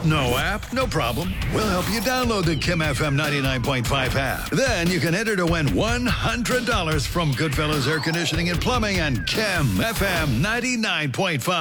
No app? No problem. We'll help you download the Kim FM 99.5 app. Then you can enter to win $100 from Goodfellas Air Conditioning and Plumbing and Kim FM 99.5.